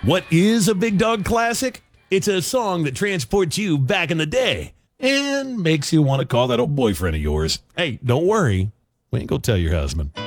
What is a Big Dog classic? It's a song that transports you back in the day And makes you want to call that old boyfriend of yours. Hey, don't worry. We ain't gonna tell your husband.